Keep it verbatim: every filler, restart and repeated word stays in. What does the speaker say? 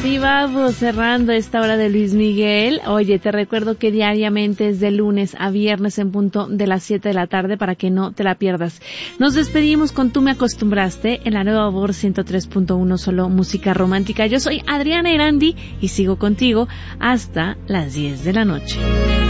Así vamos cerrando esta hora de Luis Miguel. Oye, te recuerdo que diariamente es de lunes a viernes en punto de las siete de la tarde para que no te la pierdas. Nos despedimos con Tú me acostumbraste en la Nueva Voz ciento tres punto uno, solo música romántica. Yo soy Adriana Erandi y sigo contigo hasta las diez de la noche.